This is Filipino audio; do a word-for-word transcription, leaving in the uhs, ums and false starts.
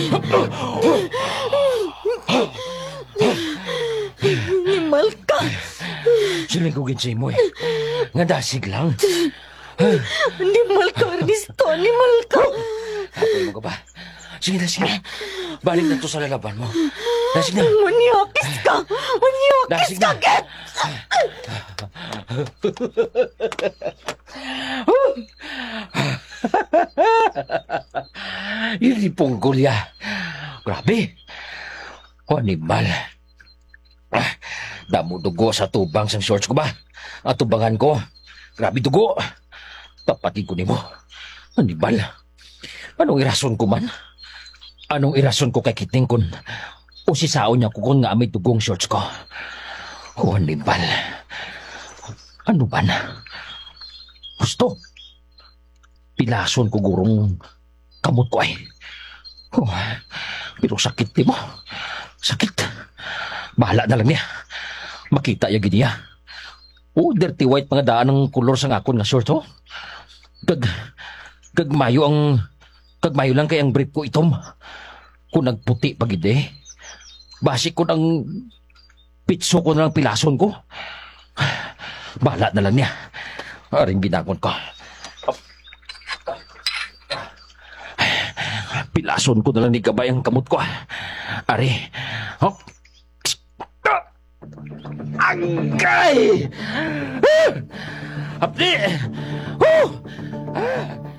Nimal ka. Siling ko ginsay mo eh. Nga dasig lang. Nimal ka, Ernesto. Nimal ka. Hapon mo ka ba? Sige na, sige. Balik na to sa lalaban mo. Dasig na. Manyakis ka. Manyakis Dasig ka, na. Ket. Hindi pong gulya. Grabe. O, animal. Ah, damo dugo sa tubang sang shorts ko ba? At tubangan ko. Grabe dugo. Papatid ko ni mo. Animal. Anong irason ko man? Anong irason ko kay Kiting kun o si sao niya ko kung nga may dugong shorts ko? O, animal. Ano ba na? Gusto. Pilason ko gurong kamot ko ay. Oh, pero sakit di mo. Sakit. Bahala na lang niya. Makita ya gini ya. Oh, dirty white mga daan ng kulor sa ngakon nga short, oh. Gag, gagmayo ang, gagmayo lang kay ang brief ko itom. Kung nagputi pagid eh. Basi ko ng pitso ko na lang pilason ko. Bahala na lang niya. Aring binakon ko. Pilason ko na lang ni Gabay ang kamot ko. Ari. Hop. Angkay! Ah! Hapdi! Oh! Ah!